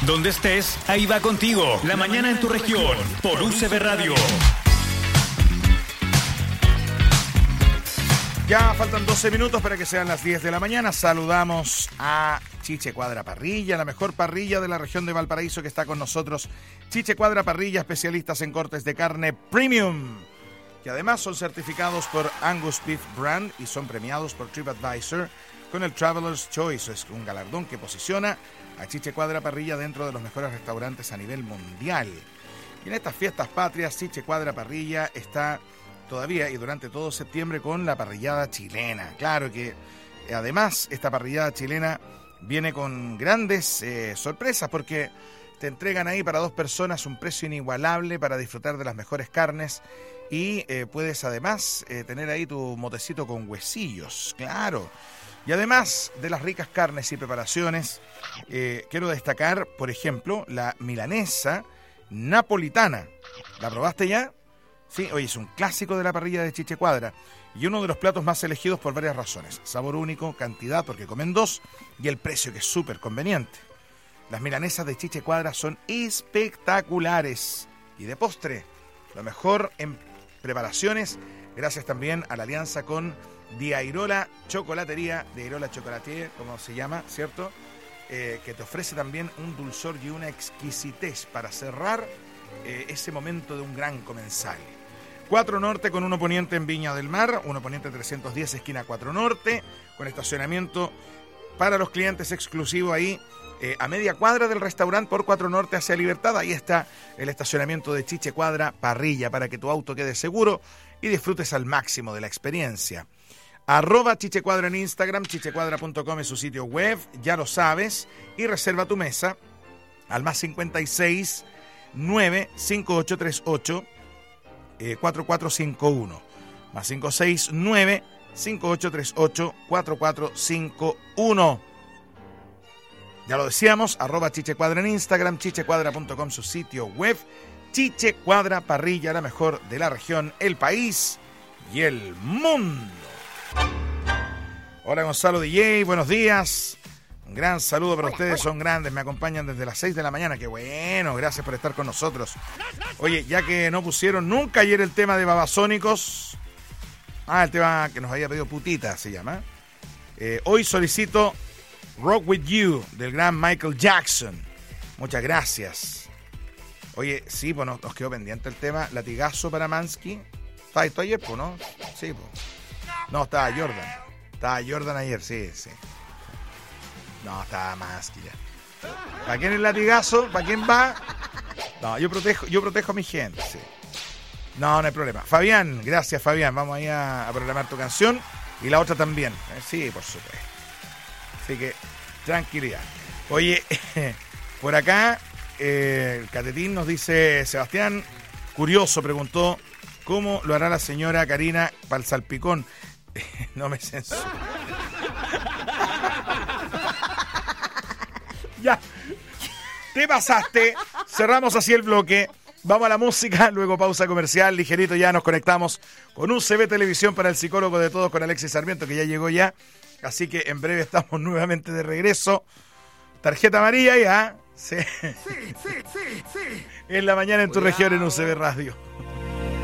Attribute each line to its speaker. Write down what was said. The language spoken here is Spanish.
Speaker 1: Donde estés, ahí va contigo. La mañana en tu región, por UCB Radio.
Speaker 2: Ya faltan 12 minutos para que sean las 10 de la mañana. Saludamos a Chiche Cuadra Parrilla, la mejor parrilla de la región de Valparaíso, que está con nosotros. Chiche Cuadra Parrilla, especialistas en cortes de carne premium, que además son certificados por Angus Beef Brand y son premiados por TripAdvisor con el Traveler's Choice. Es un galardón que posiciona a Chiche Cuadra Parrilla dentro de los mejores restaurantes a nivel mundial. Y en estas fiestas patrias, Chiche Cuadra Parrilla está todavía y durante todo septiembre con la parrillada chilena. Claro que además esta parrillada chilena viene con grandes sorpresas, porque te entregan ahí para 2 personas un precio inigualable para disfrutar de las mejores carnes y puedes además tener ahí tu motecito con huesillos, claro. Y además de las ricas carnes y preparaciones, quiero destacar, por ejemplo, la milanesa napolitana. ¿La probaste ya? Sí, oye, es un clásico de la parrilla de Chiche Cuadra y uno de los platos más elegidos por varias razones. Sabor único, cantidad, porque comen 2, y el precio, que es súper conveniente. Las milanesas de Chiche Cuadra son espectaculares. Y de postre, lo mejor en preparaciones, gracias también a la alianza con Diairola Chocolatería, Diairola Chocolatier, como se llama, ¿cierto? Que te ofrece también un dulzor y una exquisitez para cerrar ese momento de un gran comensal. 4 Norte con 1 Poniente en Viña del Mar, 1 Poniente 310, esquina 4 Norte, con estacionamiento para los clientes exclusivo ahí, a media cuadra del restaurante por 4 Norte hacia Libertad. Ahí está el estacionamiento de Chiche Cuadra Parrilla para que tu auto quede seguro y disfrutes al máximo de la experiencia. @Chiche Cuadra en Instagram, chichecuadra.com es su sitio web, ya lo sabes, y reserva tu mesa al más 56 9 5838 4451, más 569 5838 4451. Ya lo decíamos, @Chiche Cuadra en Instagram, chichecuadra.com su sitio web. Chiche Cuadra Parrilla, la mejor de la región, el país y el mundo. Hola Gonzalo DJ, buenos días. Un gran saludo para ustedes, son grandes, me acompañan desde las 6 de la mañana. Qué bueno, gracias por estar con nosotros. Oye, ya que no pusieron nunca ayer el tema de Babasónicos, el tema que nos había pedido Putita se llama, hoy solicito Rock With You del gran Michael Jackson. Muchas gracias. Oye, sí, pues nos quedó pendiente el tema Latigazo para Mansky. ¿Estaba esto ayer, pues, no? Sí, pues. No, estaba Jordan. Estaba Jordan ayer, sí. No, estaba Mansky ya. ¿Para quién el latigazo? ¿Para quién va? No, yo protejo a mi gente, sí. No hay problema. Fabián, gracias Fabián. Vamos ahí a programar tu canción. Y la otra también. Sí, por supuesto. Así que, tranquilidad. Oye, por acá, el Catetín nos dice, Sebastián, curioso, preguntó, ¿cómo lo hará la señora Karina para el salpicón? No me censuro. Ya, te pasaste. Cerramos así el bloque. Vamos a la música, luego pausa comercial, ligerito, ya nos conectamos con UCB Televisión para el psicólogo de todos, con Alexis Sarmiento, que ya llegó ya. Así que en breve estamos nuevamente de regreso. Tarjeta amarilla ya. Sí. En la mañana en tu región en UCB Radio.